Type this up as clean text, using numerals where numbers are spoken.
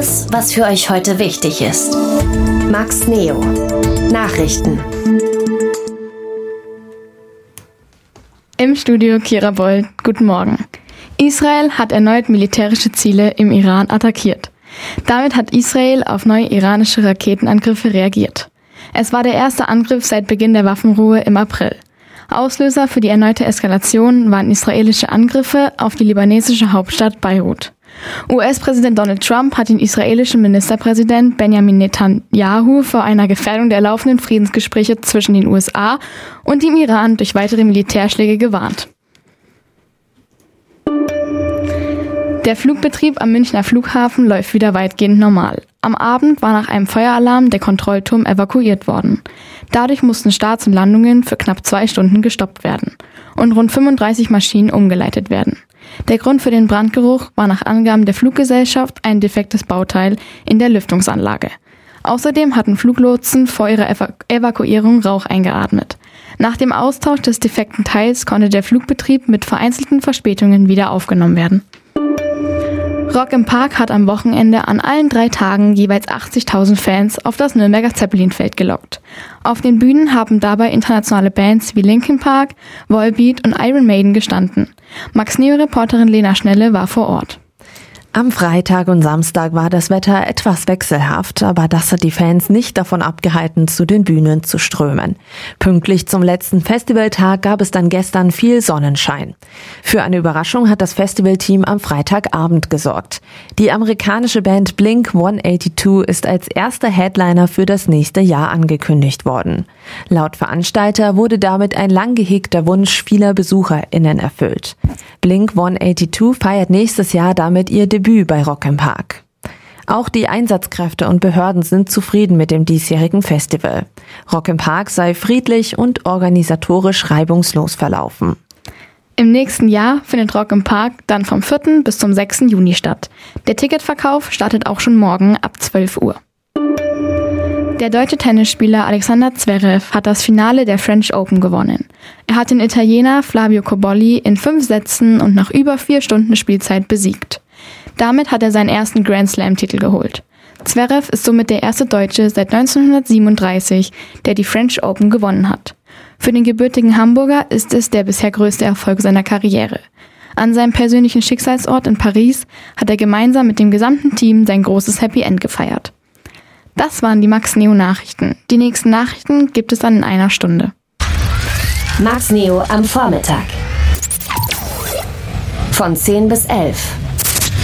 alles, was für euch heute wichtig ist. Max Neo. Nachrichten. Im Studio Kira Boll. Guten Morgen. Israel hat erneut militärische Ziele im Iran attackiert. Damit hat Israel auf neue iranische Raketenangriffe reagiert. Es war der erste Angriff seit Beginn der Waffenruhe im April. Auslöser für die erneute Eskalation waren israelische Angriffe auf die libanesische Hauptstadt Beirut. US-Präsident Donald Trump hat den israelischen Ministerpräsident Benjamin Netanyahu vor einer Gefährdung der laufenden Friedensgespräche zwischen den USA und dem Iran durch weitere Militärschläge gewarnt. Der Flugbetrieb am Münchner Flughafen läuft wieder weitgehend normal. Am Abend war nach einem Feueralarm der Kontrollturm evakuiert worden. Dadurch mussten Starts und Landungen für knapp 2 Stunden gestoppt werden und rund 35 Maschinen umgeleitet werden. Der Grund für den Brandgeruch war nach Angaben der Fluggesellschaft ein defektes Bauteil in der Lüftungsanlage. Außerdem hatten Fluglotsen vor ihrer Evakuierung Rauch eingeatmet. Nach dem Austausch des defekten Teils konnte der Flugbetrieb mit vereinzelten Verspätungen wieder aufgenommen werden. Rock im Park hat am Wochenende an allen 3 Tagen jeweils 80.000 Fans auf das Nürnberger Zeppelinfeld gelockt. Auf den Bühnen haben dabei internationale Bands wie Linkin Park, Volbeat und Iron Maiden gestanden. Max Neo-Reporterin Lena Schnelle war vor Ort. Am Freitag und Samstag war das Wetter etwas wechselhaft, aber das hat die Fans nicht davon abgehalten, zu den Bühnen zu strömen. Pünktlich zum letzten Festivaltag gab es dann gestern viel Sonnenschein. Für eine Überraschung hat das Festivalteam am Freitagabend gesorgt. Die amerikanische Band Blink-182 ist als erster Headliner für das nächste Jahr angekündigt worden. Laut Veranstalter wurde damit ein lang gehegter Wunsch vieler BesucherInnen erfüllt. Blink-182 feiert nächstes Jahr damit ihr Debüt bei Rock im Park. Auch die Einsatzkräfte und Behörden sind zufrieden mit dem diesjährigen Festival. Rock im Park sei friedlich und organisatorisch reibungslos verlaufen. Im nächsten Jahr findet Rock im Park dann vom 4. bis zum 6. Juni statt. Der Ticketverkauf startet auch schon morgen ab 12 Uhr. Der deutsche Tennisspieler Alexander Zverev hat das Finale der French Open gewonnen. Er hat den Italiener Flavio Cobolli in 5 Sätzen und nach über 4 Stunden Spielzeit besiegt. Damit hat er seinen ersten Grand Slam-Titel geholt. Zverev ist somit der erste Deutsche seit 1937, der die French Open gewonnen hat. Für den gebürtigen Hamburger ist es der bisher größte Erfolg seiner Karriere. An seinem persönlichen Schicksalsort in Paris hat er gemeinsam mit dem gesamten Team sein großes Happy End gefeiert. Das waren die Max Neo Nachrichten. Die nächsten Nachrichten gibt es dann in einer Stunde. Max Neo am Vormittag. Von 10 bis 11.